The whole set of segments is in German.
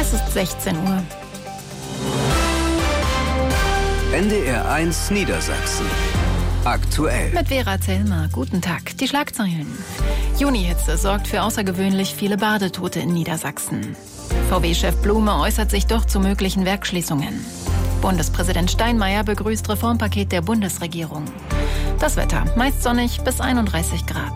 Es ist 16 Uhr. NDR 1 Niedersachsen. Aktuell. Mit Vera Zellmer. Guten Tag. Die Schlagzeilen. Junihitze sorgt für außergewöhnlich viele Badetote in Niedersachsen. VW-Chef Blume äußert sich doch zu möglichen Werksschließungen. Bundespräsident Steinmeier begrüßt Reformpaket der Bundesregierung. Das Wetter meist sonnig bis 31 Grad.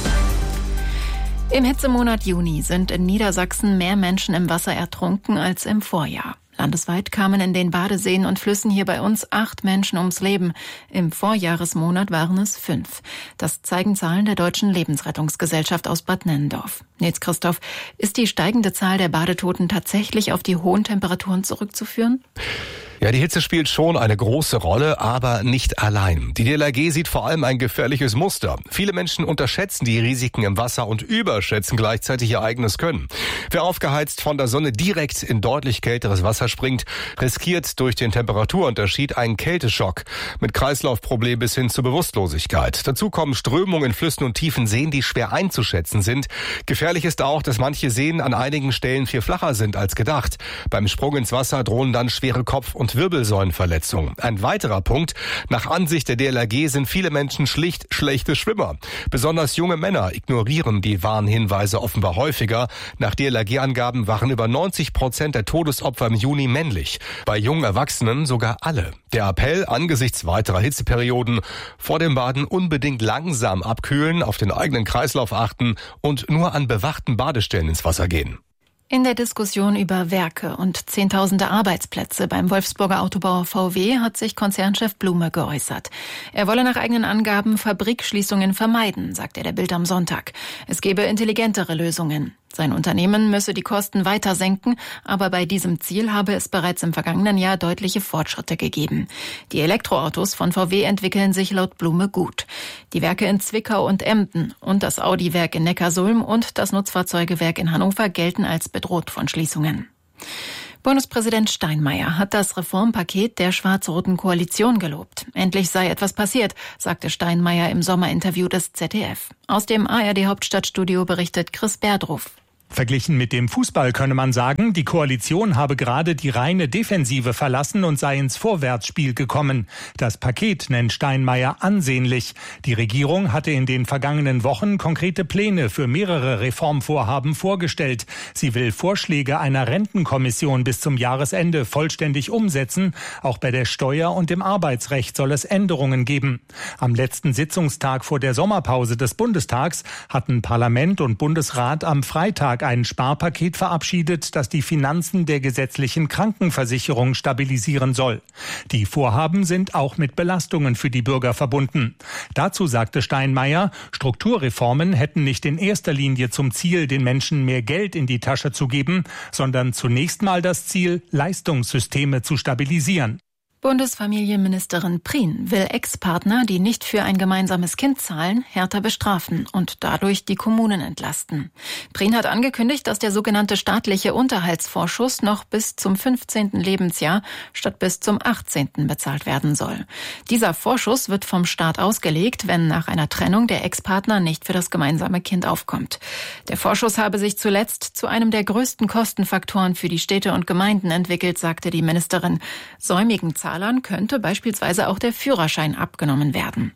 Im Hitzemonat Juni sind in Niedersachsen mehr Menschen im Wasser ertrunken als im Vorjahr. Landesweit kamen in den Badeseen und Flüssen hier bei uns 8 Menschen ums Leben. Im Vorjahresmonat waren es 5. Das zeigen Zahlen der Deutschen Lebensrettungsgesellschaft aus Bad Nennendorf. Nils Christoph, ist die steigende Zahl der Badetoten tatsächlich auf die hohen Temperaturen zurückzuführen? Ja, die Hitze spielt schon eine große Rolle, aber nicht allein. Die DLRG sieht vor allem ein gefährliches Muster. Viele Menschen unterschätzen die Risiken im Wasser und überschätzen gleichzeitig ihr eigenes Können. Wer aufgeheizt von der Sonne direkt in deutlich kälteres Wasser springt, riskiert durch den Temperaturunterschied einen Kälteschock mit Kreislaufproblem bis hin zur Bewusstlosigkeit. Dazu kommen Strömungen in Flüssen und tiefen Seen, die schwer einzuschätzen sind. Gefährlich ist auch, dass manche Seen an einigen Stellen viel flacher sind als gedacht. Beim Sprung ins Wasser drohen dann schwere Kopf- und Wirbelsäulenverletzungen. Ein weiterer Punkt: Nach Ansicht der DLRG sind viele Menschen schlicht schlechte Schwimmer. Besonders junge Männer ignorieren die Warnhinweise offenbar häufiger. Nach DLRG-Angaben waren über 90% der Todesopfer im Juni männlich. Bei jungen Erwachsenen sogar alle. Der Appell angesichts weiterer Hitzeperioden: vor dem Baden unbedingt langsam abkühlen, auf den eigenen Kreislauf achten und nur an bewachten Badestellen ins Wasser gehen. In der Diskussion über Werke und Zehntausende Arbeitsplätze beim Wolfsburger Autobauer VW hat sich Konzernchef Blume geäußert. Er wolle nach eigenen Angaben Fabrikschließungen vermeiden, sagt er der Bild am Sonntag. Es gebe intelligentere Lösungen. Sein Unternehmen müsse die Kosten weiter senken, aber bei diesem Ziel habe es bereits im vergangenen Jahr deutliche Fortschritte gegeben. Die Elektroautos von VW entwickeln sich laut Blume gut. Die Werke in Zwickau und Emden und das Audi-Werk in Neckarsulm und das Nutzfahrzeugewerk in Hannover gelten als bedroht von Schließungen. Bundespräsident Steinmeier hat das Reformpaket der schwarz-roten Koalition gelobt. Endlich sei etwas passiert, sagte Steinmeier im Sommerinterview des ZDF. Aus dem ARD-Hauptstadtstudio berichtet Chris Berdruf. Verglichen mit dem Fußball könne man sagen, die Koalition habe gerade die reine Defensive verlassen und sei ins Vorwärtsspiel gekommen. Das Paket nennt Steinmeier ansehnlich. Die Regierung hatte in den vergangenen Wochen konkrete Pläne für mehrere Reformvorhaben vorgestellt. Sie will Vorschläge einer Rentenkommission bis zum Jahresende vollständig umsetzen. Auch bei der Steuer- und dem Arbeitsrecht soll es Änderungen geben. Am letzten Sitzungstag vor der Sommerpause des Bundestags hatten Parlament und Bundesrat am Freitag ein Sparpaket verabschiedet, das die Finanzen der gesetzlichen Krankenversicherung stabilisieren soll. Die Vorhaben sind auch mit Belastungen für die Bürger verbunden. Dazu sagte Steinmeier, Strukturreformen hätten nicht in erster Linie zum Ziel, den Menschen mehr Geld in die Tasche zu geben, sondern zunächst mal das Ziel, Leistungssysteme zu stabilisieren. Bundesfamilienministerin Prien will Ex-Partner, die nicht für ein gemeinsames Kind zahlen, härter bestrafen und dadurch die Kommunen entlasten. Prien hat angekündigt, dass der sogenannte staatliche Unterhaltsvorschuss noch bis zum 15. Lebensjahr statt bis zum 18. bezahlt werden soll. Dieser Vorschuss wird vom Staat ausgelegt, wenn nach einer Trennung der Ex-Partner nicht für das gemeinsame Kind aufkommt. Der Vorschuss habe sich zuletzt zu einem der größten Kostenfaktoren für die Städte und Gemeinden entwickelt, sagte die Ministerin. Säumigen Zahlern könnte beispielsweise auch der Führerschein abgenommen werden.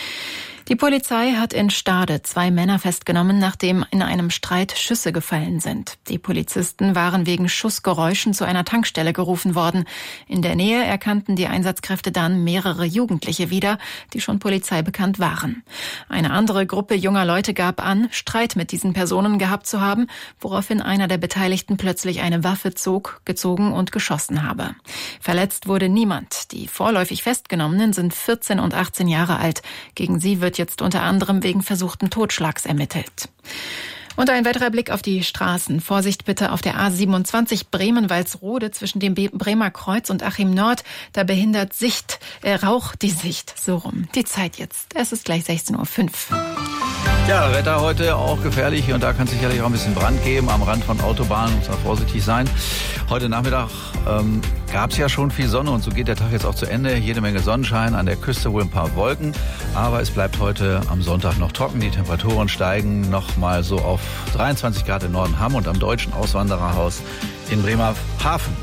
Die Polizei hat in Stade 2 Männer festgenommen, nachdem in einem Streit Schüsse gefallen sind. Die Polizisten waren wegen Schussgeräuschen zu einer Tankstelle gerufen worden. In der Nähe erkannten die Einsatzkräfte dann mehrere Jugendliche wieder, die schon polizeibekannt waren. Eine andere Gruppe junger Leute gab an, Streit mit diesen Personen gehabt zu haben, woraufhin einer der Beteiligten plötzlich eine Waffe gezogen und geschossen habe. Verletzt wurde niemand. Die vorläufig Festgenommenen sind 14 und 18 Jahre alt. Gegen sie wird jetzt unter anderem wegen versuchten Totschlags ermittelt. Und ein weiterer Blick auf die Straßen. Vorsicht bitte auf der A27 Bremen-Walsrode zwischen dem Bremer Kreuz und Achim Nord. Da behindert Rauch die Sicht. So rum. Die Zeit jetzt. Es ist gleich 16:05 Uhr. Ja, Wetter heute auch gefährlich. Hier und da kann es sicherlich auch ein bisschen Brand geben. Am Rand von Autobahnen muss man vorsichtig sein. Heute Nachmittag gab es ja schon viel Sonne und so geht der Tag jetzt auch zu Ende. Jede Menge Sonnenschein, an der Küste wohl ein paar Wolken. Aber es bleibt heute am Sonntag noch trocken. Die Temperaturen steigen noch mal so auf 23 Grad im Norden Hamm und am Deutschen Auswandererhaus in Bremerhaven.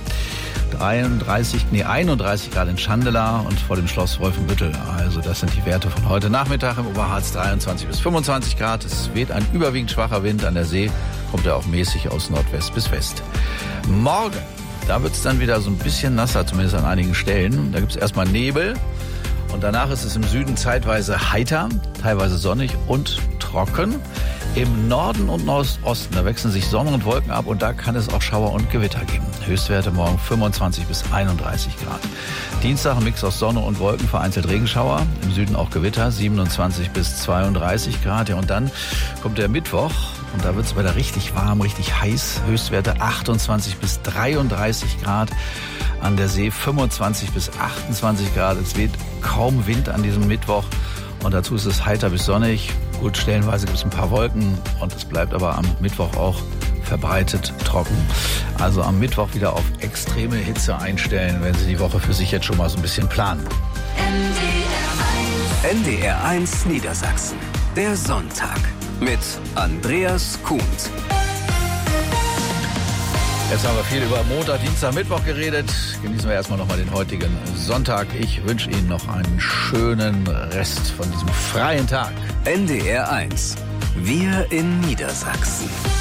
31 Grad in Schandela und vor dem Schloss Wolfenbüttel. Also das sind die Werte von heute Nachmittag im Oberharz, 23 bis 25 Grad. Es weht ein überwiegend schwacher Wind. An der See kommt er auch mäßig aus Nordwest bis West. Morgen, da wird es dann wieder so ein bisschen nasser, zumindest an einigen Stellen. Da gibt es erstmal Nebel und danach ist es im Süden zeitweise heiter, teilweise sonnig und trocken. Im Norden und Nordosten, da wechseln sich Sonne und Wolken ab und da kann es auch Schauer und Gewitter geben. Höchstwerte morgen 25 bis 31 Grad. Dienstag ein Mix aus Sonne und Wolken, vereinzelt Regenschauer. Im Süden auch Gewitter, 27 bis 32 Grad. Ja, und dann kommt der Mittwoch und da wird es wieder richtig warm, richtig heiß. Höchstwerte 28 bis 33 Grad. An der See 25 bis 28 Grad. Es weht kaum Wind an diesem Mittwoch. Und dazu ist es heiter bis sonnig. Gut, stellenweise gibt es ein paar Wolken und es bleibt aber am Mittwoch auch verbreitet trocken. Also am Mittwoch wieder auf extreme Hitze einstellen, wenn Sie die Woche für sich jetzt schon mal so ein bisschen planen. NDR 1 Niedersachsen. Der Sonntag mit Andreas Kuhns. Jetzt haben wir viel über Montag, Dienstag, Mittwoch geredet. Genießen wir erstmal nochmal den heutigen Sonntag. Ich wünsche Ihnen noch einen schönen Rest von diesem freien Tag. NDR 1. Wir in Niedersachsen.